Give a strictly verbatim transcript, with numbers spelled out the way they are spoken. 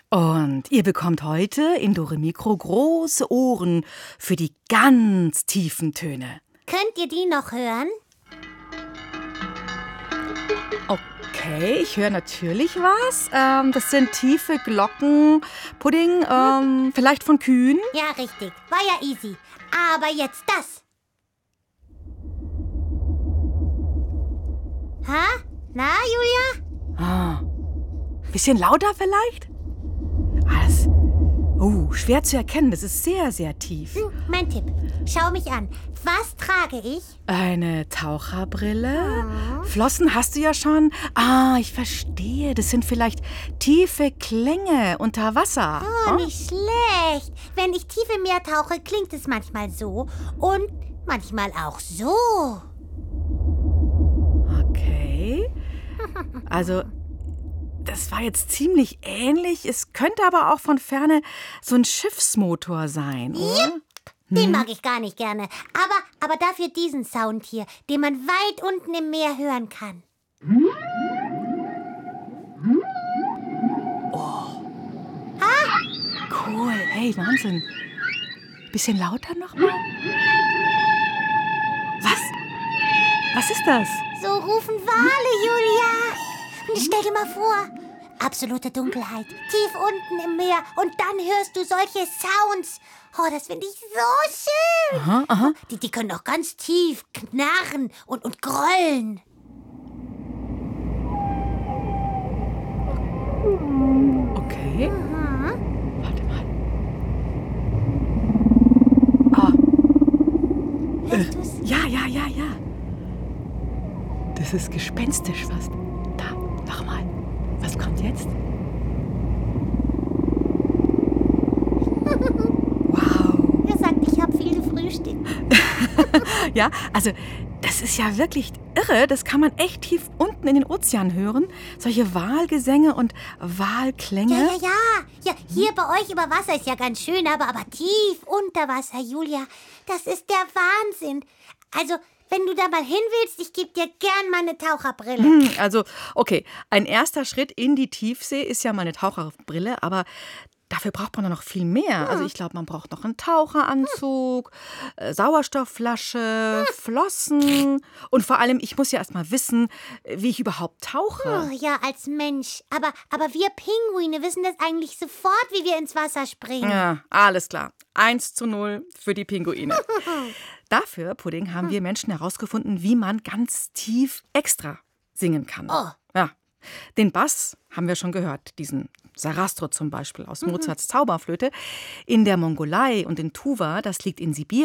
Und ihr bekommt heute in Dore Mikro große Ohren für die ganz tiefen Töne. Könnt ihr die noch hören? Okay, ich höre natürlich was. Ähm, das sind tiefe Glocken, Pudding, ähm, vielleicht von Kühen. Ja, richtig. War ja easy. Aber jetzt das. Ha? Na, Julia? Ah, bisschen lauter vielleicht? Ah, das, oh, schwer zu erkennen. Das ist sehr, sehr tief. Hm, mein Tipp. Schau mich an. Was trage ich? Eine Taucherbrille? Mhm. Flossen hast du ja schon. Ah, ich verstehe. Das sind vielleicht tiefe Klänge unter Wasser. Oh, Hm? nicht schlecht. Wenn ich tief im Meer tauche, klingt es manchmal so und manchmal auch so. Okay. Also, das war jetzt ziemlich ähnlich. Es könnte aber auch von Ferne so ein Schiffsmotor sein, oder? Yep. Den mag ich gar nicht gerne. Aber, aber dafür diesen Sound hier, den man weit unten im Meer hören kann. Cool. Hey, Wahnsinn. Bisschen lauter nochmal? Was? Was ist das? So rufen Wale, Julia. Und stell dir mal vor, absolute Dunkelheit, tief unten im Meer und dann hörst du solche Sounds. Oh, das finde ich so schön. Aha, aha. Die, die können auch ganz tief knarren und, und grollen. Okay. Mhm. Warte mal. Ah, Hörst du's? ja, ja, ja, ja. Das ist gespenstisch fast. Da, nochmal. Was kommt jetzt? Wow. Er sagt, ich habe viel gefrühstückt. Ja, also das ist ja wirklich irre. Das kann man echt tief unten in den Ozean hören. Solche Walgesänge und Walklänge. Ja, ja, ja. Ja, hier bei euch über Wasser ist ja ganz schön, aber, aber tief unter Wasser, Julia, das ist der Wahnsinn. Also, wenn du da mal hin willst, ich gebe dir gern meine Taucherbrille. Hm, Also, okay, ein erster Schritt in die Tiefsee ist ja meine Taucherbrille, aber dafür braucht man noch viel mehr. Also ich glaube, man braucht noch einen Taucheranzug, äh, Sauerstoffflasche, Flossen und vor allem, ich muss ja erst mal wissen, wie ich überhaupt tauche. Oh, ja, als Mensch. Aber, aber wir Pinguine wissen das eigentlich sofort, wie wir ins Wasser springen. Ja, alles klar. Eins zu null für die Pinguine. Dafür, Pudding, haben wir Menschen herausgefunden, wie man ganz tief extra singen kann. Oh. Ja, den Bass haben wir schon gehört, diesen Sarastro zum Beispiel aus Mozarts Zauberflöte. In der Mongolei und in Tuva, das liegt in Sibirien,